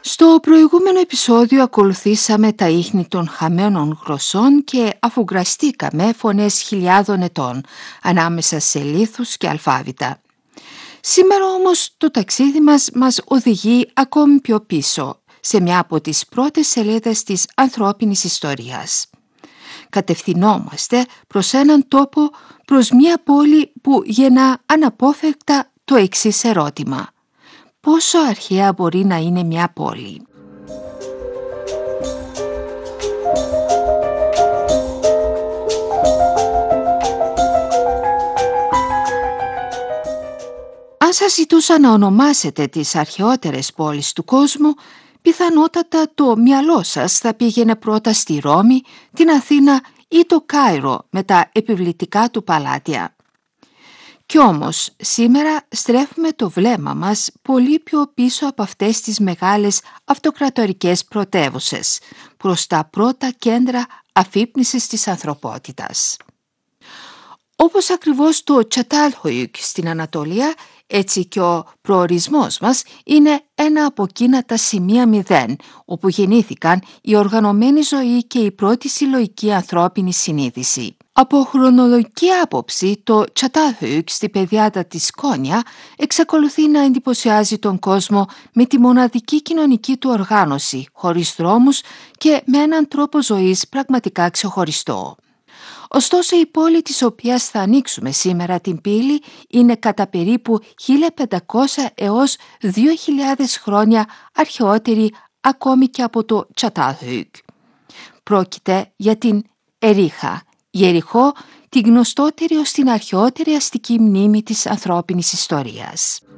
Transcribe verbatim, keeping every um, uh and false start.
Στο προηγούμενο επεισόδιο ακολουθήσαμε τα ίχνη των χαμένων γλωσσών και αφουγκραστήκαμε φωνές χιλιάδων ετών ανάμεσα σε λίθους και αλφάβητα. Σήμερα όμως το ταξίδι μας μας οδηγεί ακόμη πιο πίσω, σε μια από τις πρώτες σελίδες της ανθρώπινης ιστορίας. Κατευθυνόμαστε προς έναν τόπο, προς μια πόλη που γεννά αναπόφευκτα το εξής ερώτημα. Πόσο αρχαία μπορεί να είναι μια πόλη? Αν σας ζητούσα να ονομάσετε τις αρχαιότερες πόλεις του κόσμου, πιθανότατα το μυαλό σας θα πήγαινε πρώτα στη Ρώμη, την Αθήνα ή το Κάιρο με τα επιβλητικά του παλάτια. Κι όμως σήμερα στρέφουμε το βλέμμα μας πολύ πιο πίσω από αυτές τις μεγάλες αυτοκρατορικές πρωτεύουσες, προς τα πρώτα κέντρα αφύπνισης της ανθρωπότητας. Όπως ακριβώς το Τσατάλχοϊκ στην Ανατολία, έτσι και ο προορισμός μας είναι ένα από εκείνα τα σημεία μηδέν, όπου γεννήθηκαν η οργανωμένη ζωή και η πρώτη συλλογική ανθρώπινη συνείδηση. Από χρονολογική άποψη, το Τσατάλχοϊκ στη πεδιάδα της Κόνια εξακολουθεί να εντυπωσιάζει τον κόσμο με τη μοναδική κοινωνική του οργάνωση, χωρίς δρόμους και με έναν τρόπο ζωής πραγματικά ξεχωριστό. Ωστόσο η πόλη της οποίας θα ανοίξουμε σήμερα την πύλη είναι κατά περίπου χίλια πεντακόσια έως δύο χιλιάδες χρόνια αρχαιότερη ακόμη και από το Τσατάλχοϊκ. Πρόκειται για την Ερίχα, Ιεριχώ, τη γνωστότερη ως την αρχαιότερη αστική μνήμη της ανθρώπινης ιστορίας.